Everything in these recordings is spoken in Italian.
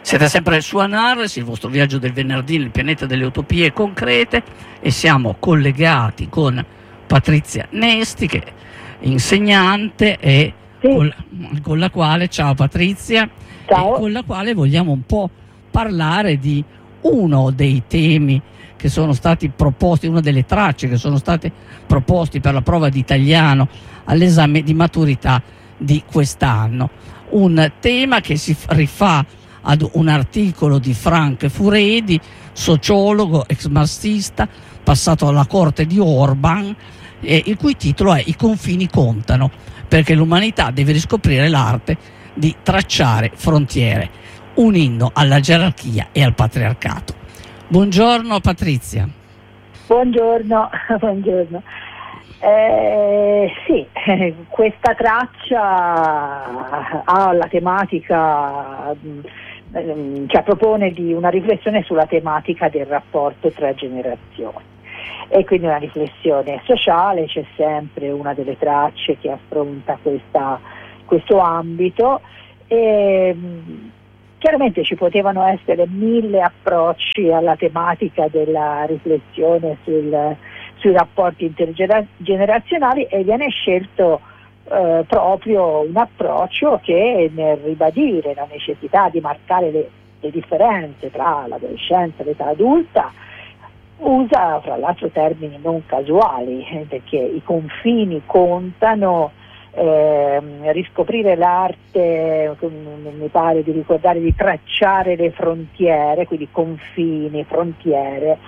Siete sempre su Anares, il vostro viaggio del venerdì nel pianeta delle utopie concrete, e siamo collegati con Patrizia Nesti, che è insegnante e Sì. con la quale, ciao Patrizia, Ciao. e con la quale vogliamo un po' parlare di uno dei temi che sono stati proposti, una delle tracce che sono state proposti per la prova di italiano all'esame di maturità di quest'anno. Un tema che si rifà ad un articolo di Frank Furedi, sociologo, ex marxista, passato alla corte di Orban, il cui titolo è "I confini contano, perché l'umanità deve riscoprire l'arte di tracciare frontiere", un inno alla gerarchia e al patriarcato. Buongiorno Patrizia. Buongiorno, buongiorno. Sì, questa traccia ha la tematica, cioè propone di una riflessione sulla tematica del rapporto tra generazioni, e quindi una riflessione sociale. C'è sempre una delle tracce che affronta questo ambito, e chiaramente ci potevano essere 1000 approcci alla tematica della riflessione sui rapporti intergenerazionali, e viene scelto proprio un approccio che, nel ribadire la necessità di marcare le differenze tra l'adolescenza e l'età adulta, usa fra l'altro termini non casuali, perché i confini contano. Riscoprire l'arte, mi pare di ricordare, di tracciare le frontiere, quindi confini, frontiere,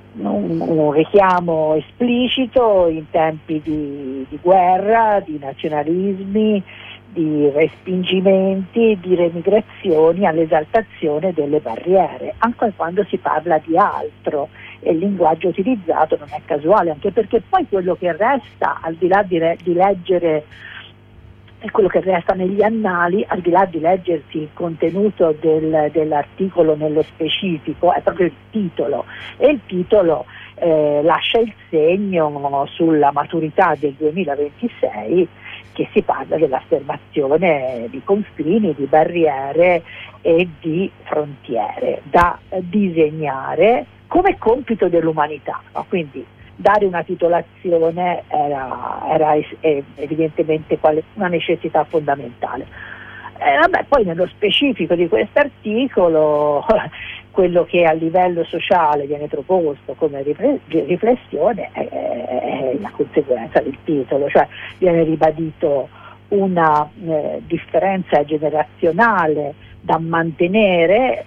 un richiamo esplicito in tempi di guerra, di nazionalismi, di respingimenti, di remigrazioni, all'esaltazione delle barriere, anche quando si parla di altro, e il linguaggio utilizzato non è casuale, anche perché poi quello che resta, al di là di leggere, è quello che resta negli annali, al di là di leggersi il contenuto dell'articolo nello specifico, è proprio il titolo, e il titolo lascia il segno sulla maturità del 2026, che si parla dell'affermazione di confini, di barriere e di frontiere da disegnare come compito dell'umanità, no? Quindi dare una titolazione era evidentemente una necessità fondamentale. Poi nello specifico di questo articolo, quello che a livello sociale viene proposto come riflessione è la conseguenza del titolo, cioè viene ribadito una differenza generazionale da mantenere,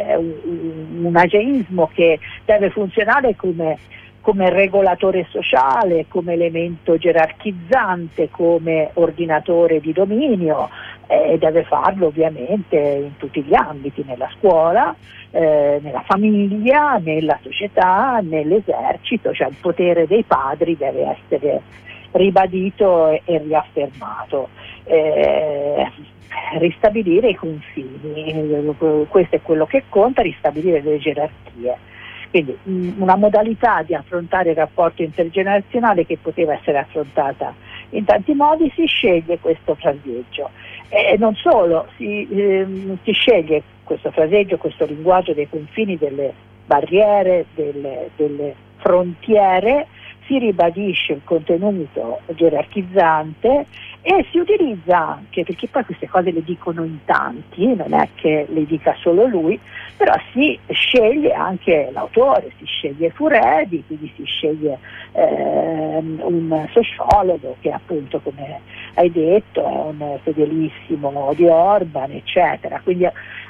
un ageismo che deve funzionare come regolatore sociale, come elemento gerarchizzante, come ordinatore di dominio, e deve farlo ovviamente in tutti gli ambiti, nella scuola, nella famiglia, nella società, nell'esercito, cioè il potere dei padri deve essere ribadito e riaffermato. Ristabilire i confini, questo è quello che conta, ristabilire le gerarchie. Quindi una modalità di affrontare il rapporto intergenerazionale che poteva essere affrontata in tanti modi. Si sceglie questo fraseggio, e non solo, si sceglie questo fraseggio, questo linguaggio dei confini, delle barriere, delle frontiere, si ribadisce il contenuto gerarchizzante e si utilizza anche, perché poi queste cose le dicono in tanti, non è che le dica solo lui, però si sceglie anche l'autore, si sceglie Furedi, quindi si sceglie un sociologo che appunto, come hai detto, è un fedelissimo di Orban, eccetera. Quindi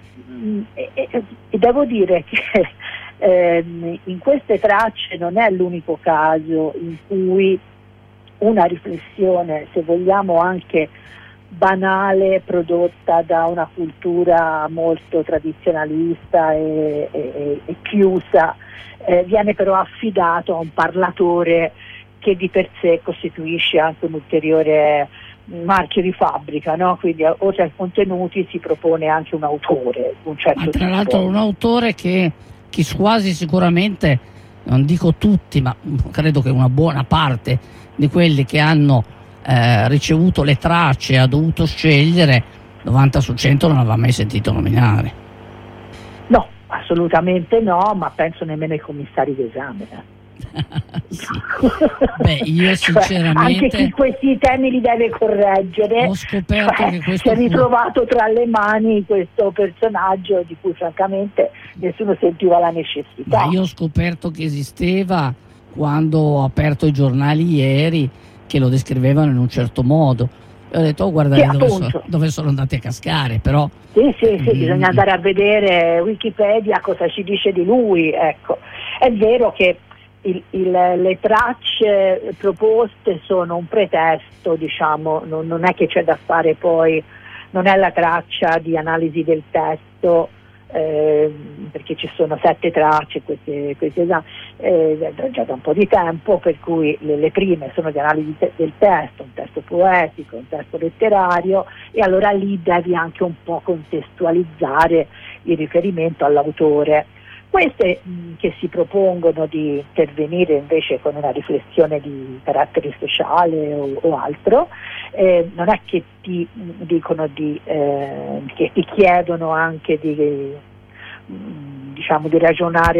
devo dire che in queste tracce non è l'unico caso in cui una riflessione, se vogliamo anche banale, prodotta da una cultura molto tradizionalista e chiusa, viene però affidato a un parlatore che di per sé costituisce anche un ulteriore marchio di fabbrica, no? Quindi oltre ai contenuti si propone anche un autore, un certo tipo. Tra l'altro un autore che quasi sicuramente, non dico tutti, ma credo che una buona parte di quelli che hanno ricevuto le tracce e ha dovuto scegliere, 90 su 100 non aveva mai sentito nominare. assolutamente no, ma penso nemmeno ai commissari d'esame. Sì. Beh, io sinceramente anche chi questi temi li deve correggere, ho scoperto che questo si è ritrovato tra le mani questo personaggio di cui francamente nessuno sentiva la necessità. Ma io ho scoperto che esisteva quando ho aperto i giornali ieri, che lo descrivevano in un certo modo, e ho detto guardate dove sono andati a cascare, però sì, bisogna andare a vedere Wikipedia cosa ci dice di lui. Ecco, è vero che le tracce proposte sono un pretesto, diciamo, non è che c'è da fare poi, non è la traccia di analisi del testo, perché ci sono 7 tracce questi esami, già da un po' di tempo, per cui le prime sono di analisi del testo, un testo poetico, un testo letterario, e allora lì devi anche un po' contestualizzare il riferimento all'autore. Queste che si propongono di intervenire invece con una riflessione di carattere sociale o altro, non è che ti dicono che ti chiedono anche di ragionare